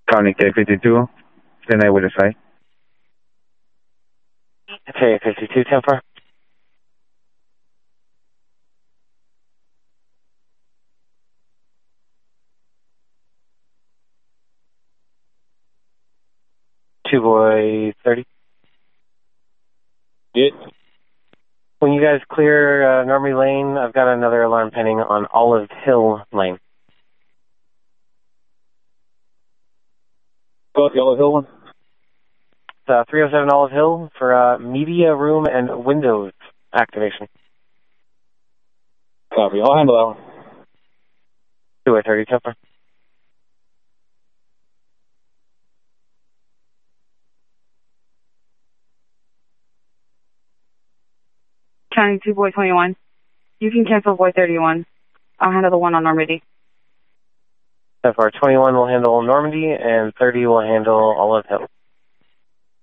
County K52, then I would decide. K52, 10-4. Two boy 30. Good. When you guys clear Normandy Lane, I've got another alarm pending on Olive Hill Lane. Go with the Olive Hill one. 307 Olive Hill for media room and windows activation. Copy. I'll handle that one. 2 30, 10-4. County 2 boy 21. You can cancel boy 31. I'll handle the one on Normandy. 10-4. 21 will handle Normandy and 30 will handle Olive Hill.